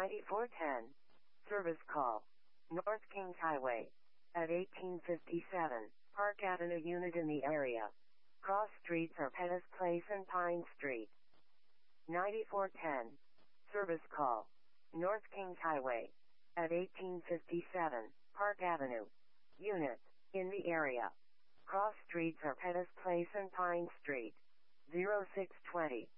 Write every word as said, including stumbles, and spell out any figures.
ninety-four ten. Service call. North Kings Highway. At eighteen fifty-seven, Park Avenue unit in the area. Cross streets are Pettis Place and Pine Street. ninety-four ten. Service call. North Kings Highway. At eighteen fifty-seven, Park Avenue. Unit. In the area. Cross streets are Pettis Place and Pine Street. zero six twenty.